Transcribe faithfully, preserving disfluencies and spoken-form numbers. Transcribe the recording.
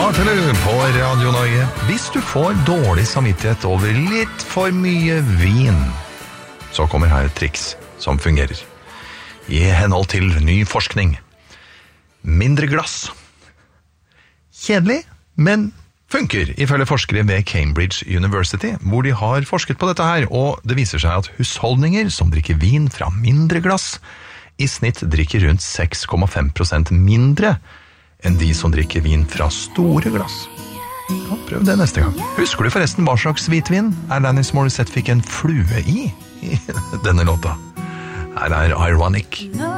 starter du på Radio Norge. Hvis du får dårlig samvittighet over litt for mye vin, så kommer her et triks som fungerer. I henhold til ny forskning. Mindre glass. Kjedelig, men funker, ifølge forskere ved Cambridge University, hvor de har forsket på dette her, og det viser seg at husholdninger som drikker vin fra mindre glass, i snitt drikker rundt seks komma fem prosent mindre enn de som drikker vin fra store glass. Ja, prøv det neste gang. Husker du forresten hva slags hvitvin Alanis Morissette fikk en flue i i denne låta? Her er Ironic.